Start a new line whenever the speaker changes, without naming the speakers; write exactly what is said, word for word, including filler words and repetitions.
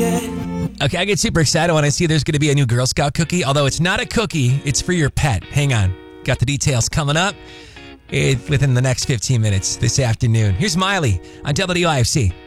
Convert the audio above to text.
Okay, I get super excited when I see there's going to be a new Girl Scout cookie, although it's not a cookie, it's for your pet. Hang on. Got the details coming up eh, within the next fifteen minutes this afternoon. Here's Miley on W I F C.